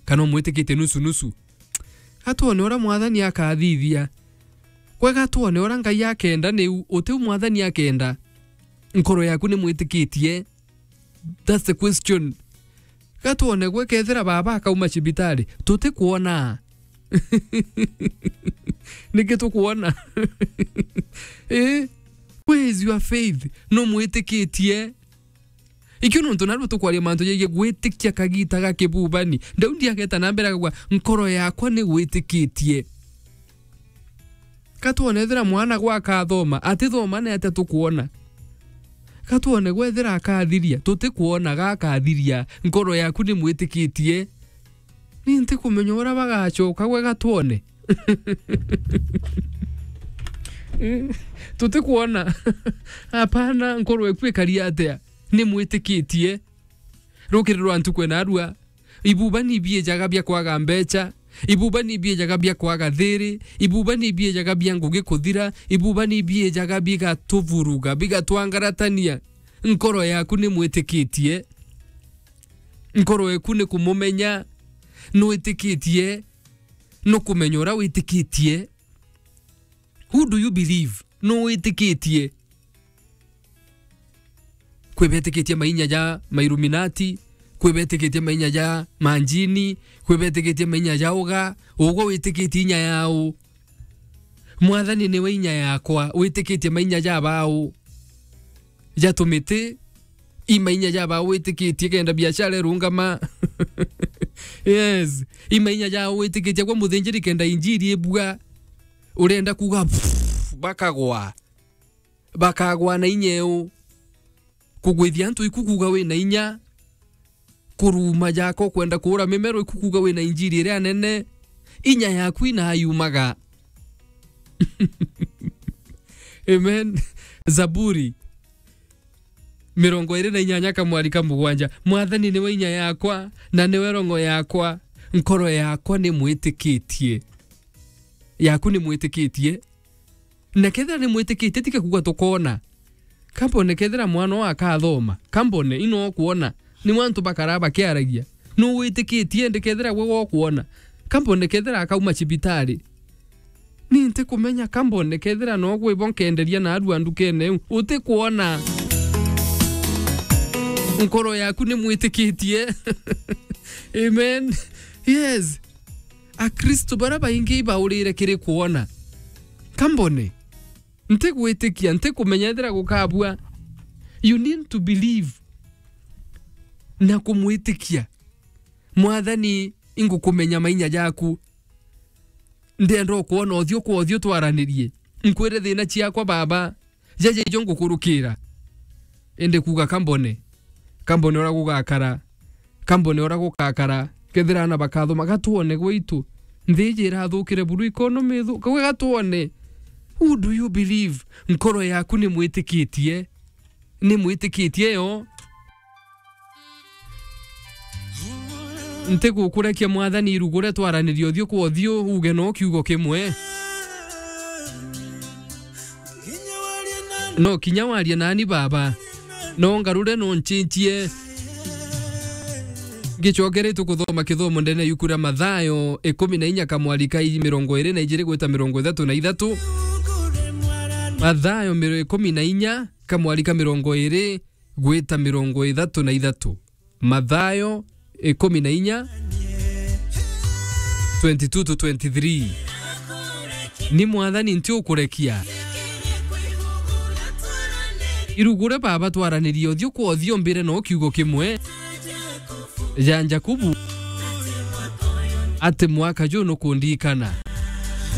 kana mwitikitie nusu nusu atuone ora mwathani akathithia kwega tuone ora ngai akenda ni uti mwathani akenda nkoro yaku ni mwitikitie. That's the question. Gatuone gwe kethira baba akauma cibitari tuti kuona niki tukuona where is your faith? No mwitikitie ikyo nuntu naru tukwaria mantu yeye gwitikia kagita gakibubani ndaundi ageta nambera gwa nkoro yakwa ni gwitikitie. Katuone thira mwana gwa kathoma ati thoma ne ate tukuona. Katuone gwethira akathiria tuti kuona gakathiria nkoro yaku ni mwitikitie. Ni nti kumenya ura bagacoka gwe gatuone tuti kuona apana nkoro yaku ikaria atia ni mwitikitie. Rukiriro antu kwena arua ibubani bie jaga bia kwaga mbecha, ibubani bie jaga bia kwaga thiri, ibubani bie jaga bia ngugi kuthira, ibubani bie jaga biga tuvuruga biga twangaratania. Nkoro yaku ni mwitikitie. Nkoro yaku ni kumumenya no itikitie no kumenyora witikitie. Who do you believe? No itikitie. Kwebetikitie mainya ja mairuminati, kwebetikitie mainya ja manjini, kwebetikitie mainya ja ugo witikitie inya yao. Mwathani ni we inya yakwa witikitie mainya ja bao ja tumite imainya ja bao witikitie kenda biashara rungama. Yes, imainya ja witikitie kwa muthinjiri kenda injiri ebua urenda kuga bakagwa na inyeo kugwithia antu ikukuga we na inya kuruma jako kwenda kura mimero ikukuga we na injiri ria nene inya yaku ina yumaga. Amen. Zaburi 28 kamwari kamugwanja mwathani ni we inya yakwa na ni we rongo yakwa nkoro yakwa ni mwitikitie. Yaku ni mwitikitie na ketha ni mwitikitie tika kuga tukona kampone kethira mwana wa akathoma kampone ino kuona ni mwantu bakaraba kiaragia no witikitie ndikethira gwe kuona kampone kethira akauma cibitari ni nti kumenya kampone kethira no gwe bonkenderia na adu andukene uti kuona nkoro yaku ni mwitikitie. Amen. Yes, a Kristo baraba ingi baurire kiri kuona kampone nte gwitikia nte kumenya thira gukabua. You need to believe na kumwitikia mwathani ingu kumenya mainya jaku ndendo kuona othio kwa othio twaranirie nkwire thina ciakwa baba jeje jongo kurukira ende kuga kampone ora gugakara kampone ora gukakara kethira na bakatho magatuone gwitu nthijira thukire buru economy thuka gatuone. Who do you believe? Nkoro yaku ni mwitikitie. Ni mwitikitie yo. Nte gukurekia mwathani irugure twaranirio othio kwa othio uge no kiugo kimwe. No kinya waria nani baba. No ngarure no nchinchie. Gichogere tukuthoma kithomo ndene yukura Mathayo 14 kamwari ka 22 gwita 33. Mathayo 14 kamwari ka 20 gwita 33. Mathayo 14 22 to 23. Ni mwathani nti ukurekia irugure baba twaranirio thio kwa thio mbere no kiugo kimwe. Janja kubu ate mwaka jo no kundikana